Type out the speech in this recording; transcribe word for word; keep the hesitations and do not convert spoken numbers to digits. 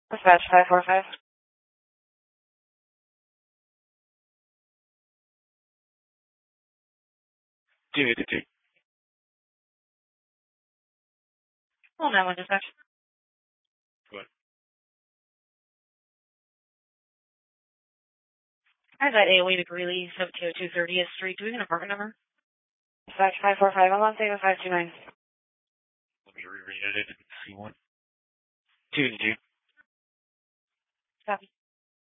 Dispatch five four five. Two two two. Oh, nine one dispatch. What? I got a weighted release of two two thirtieth Street. Do we have an apartment number? Dispatch five four five. I'm on Sega five two nine. Let me reread it. I didn't see one. Two two two. Copy.